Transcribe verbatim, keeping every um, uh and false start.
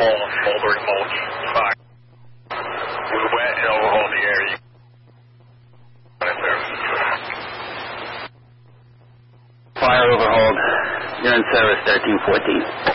overhaul, Mulberry Mulch. Fire. We're wet and overhaul the area. Fire overhauled. You're in service, thirteen fourteen.